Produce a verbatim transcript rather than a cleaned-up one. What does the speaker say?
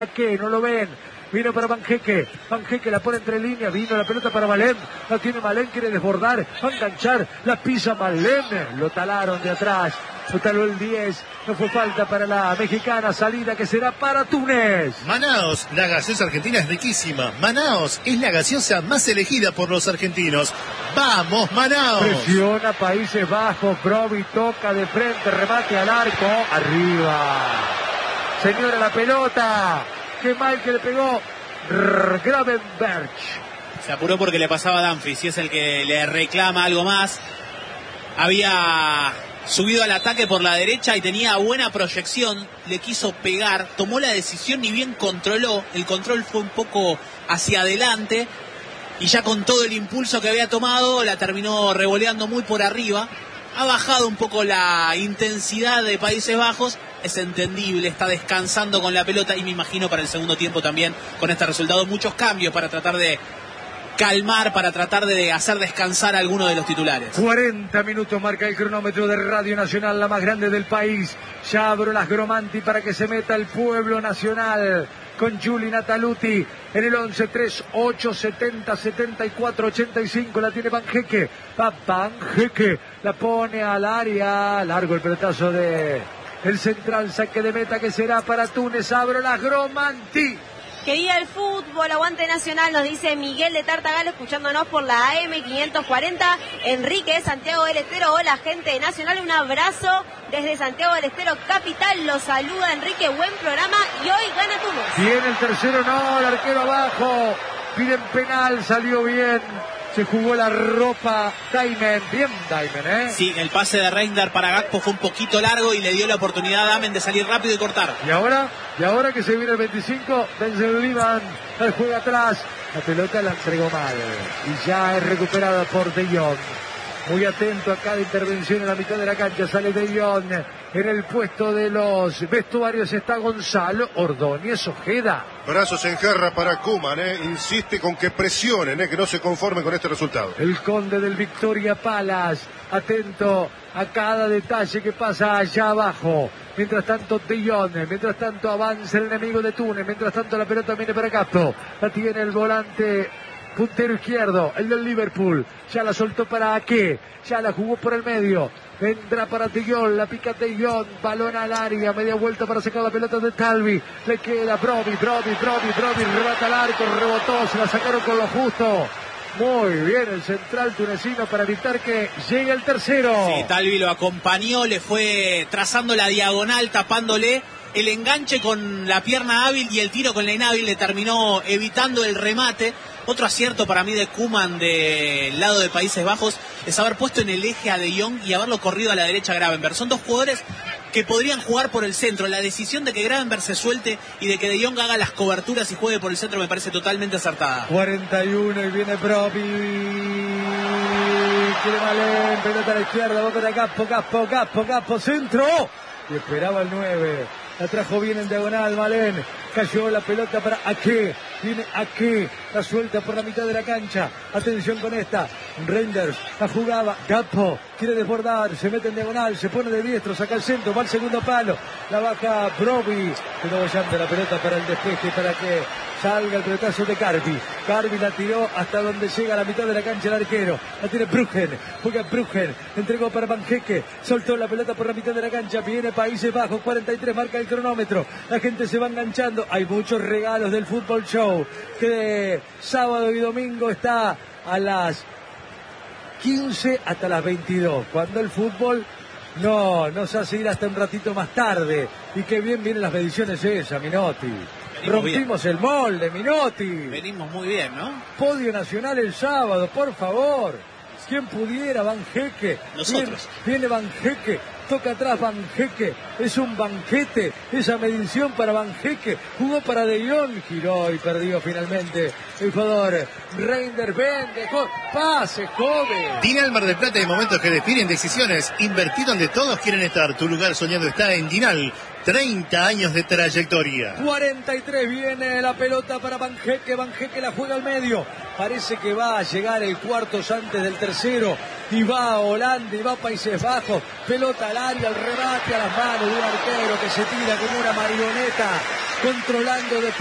que no lo ven. Vino para Banjeque, Banjeque la pone entre líneas, vino la pelota para Malén, la tiene Malén, quiere desbordar, va a enganchar, la pisa Malén, lo talaron de atrás, lo taló el diez, no fue falta para la mexicana, salida que será para Túnez. Manaos, la gaseosa argentina es riquísima, Manaos es la gaseosa más elegida por los argentinos. ¡Vamos, Manaos! Presiona Países Bajos, Broby toca de frente, remate al arco, arriba. Señora, la pelota. Qué mal que le pegó Gravenberch. Se apuró porque le pasaba a Dumfries y es el que le reclama algo más. Había subido al ataque por la derecha y tenía buena proyección. Le quiso pegar, tomó la decisión, ni bien controló. El control fue un poco hacia adelante y ya con todo el impulso que había tomado la terminó revoleando muy por arriba. Ha bajado un poco la intensidad de Países Bajos. Es entendible, está descansando con la pelota y me imagino para el segundo tiempo también con este resultado muchos cambios para tratar de calmar, para tratar de hacer descansar a alguno de los titulares. cuarenta minutos marca el cronómetro de Radio Nacional, la más grande del país. Ya abro las Gromanti para que se meta el pueblo nacional con Juli Nataluti en el once tres ocho setenta setenta y cuatro ochenta y cinco. La tiene Banjeque, va Banjeque, la pone al área, largo el pelotazo de el central, saque de meta que será para Túnez. Abro las Gromanti. Que viva el fútbol, aguante Nacional, nos dice Miguel de Tartagal, escuchándonos por la A M quinientos cuarenta. Enrique de Santiago del Estero, hola gente de Nacional, un abrazo desde Santiago del Estero, capital. Los saluda Enrique, buen programa y hoy gana Túnez. Viene el tercero, no, el arquero abajo, piden penal, salió bien. Se jugó la ropa Diamond, bien Diamond, ¿eh? Sí, el pase de Reinders para Gakpo fue un poquito largo y le dio la oportunidad a Damen de salir rápido y cortar. Y ahora, y ahora que se viene el veinticinco, Denzel Liman, el juega atrás, la pelota la entregó mal y ya es recuperada por De Jong. Muy atento a cada intervención en la mitad de la cancha, sale De Jong. En el puesto de los vestuarios está Gonzalo Ordóñez Ojeda. Brazos en jarra para Koeman, eh. insiste con que presionen, eh, que no se conformen con este resultado. El conde del Victoria Palace, atento a cada detalle que pasa allá abajo. Mientras tanto De Jong, mientras tanto avanza el enemigo de Túnez, mientras tanto la pelota viene para Castro, la tiene el volante puntero izquierdo, el del Liverpool, ya la soltó para Ake, ya la jugó por el medio, vendrá para De Jong, la pica De Jong, balón al área, media vuelta para sacar la pelota de Talvi, le queda Broby, Broby, Broby, Broby, rebata al arco, rebotó, se la sacaron con lo justo. Muy bien el central tunecino para evitar que llegue el tercero. Sí, Talvi lo acompañó, le fue trazando la diagonal, tapándole. El enganche con la pierna hábil y el tiro con la inhábil le terminó evitando el remate. Otro acierto para mí de Koeman del lado de Países Bajos es haber puesto en el eje a De Jong y haberlo corrido a la derecha a Gravenberch. Son dos jugadores que podrían jugar por el centro. La decisión de que Gravenberch se suelte y de que De Jong haga las coberturas y juegue por el centro me parece totalmente acertada. cuarenta y uno y viene Broby. Quiere Malén, pelota a la izquierda, va para Gakpo, Gakpo, Gakpo, Gakpo, centro. Y esperaba el nueve. La trajo bien en diagonal Malén. Cayó la pelota para Ake. Viene Ake. La suelta por la mitad de la cancha. Atención con esta. Reinders. La jugaba. Gakpo. Quiere desbordar. Se mete en diagonal. Se pone de diestro. Saca el centro. Va al segundo palo. La baja Broby. Quedó bollando la pelota para el despeje. Para que salga el pelotazo de Carby. Carby la tiró hasta donde llega a la mitad de la cancha el arquero. La tiene Bruggen. Juega Bruggen. Entregó para Banjeque. Soltó la pelota por la mitad de la cancha. Viene Países Bajos. cuarenta y tres marca el cronómetro. La gente se va enganchando. Hay muchos regalos del Fútbol Show. Que sábado y domingo está a las quince hasta las veintidós. Cuando el fútbol no nos hace ir hasta un ratito más tarde. Y qué bien vienen las mediciones esas, Minotti. Venimos Rompimos bien. El molde, Minotti. Venimos muy bien, ¿no? Podio nacional el sábado, por favor. ¿Quién pudiera? Banjeque. Nosotros. Viene, viene Banjeque. Toca atrás Banjeque. Es un banquete. Esa medición para Banjeque. Jugó para De Jong. Giró y perdió finalmente el jugador. Reinders vende. Pase, joven. Dinal Mar del Plata, de momentos que definen decisiones. Invertir donde todos quieren estar. Tu lugar soñado está en Dinal. treinta años de trayectoria. cuarenta y tres viene la pelota para Banjeque. Banjeque la juega al medio. Parece que va a llegar el cuartos antes del tercero. Y va a Holanda y va a Países Bajos. Pelota al área, el remate a las manos de un arquero que se tira como una marioneta. controlando de